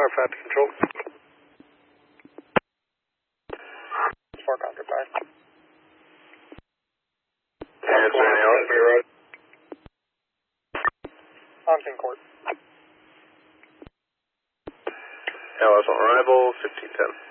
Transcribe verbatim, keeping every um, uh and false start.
Sharp five to control. Four Concord five. Answer any Osprey Road. Onsen Court. L S on arrival, fifteen ten.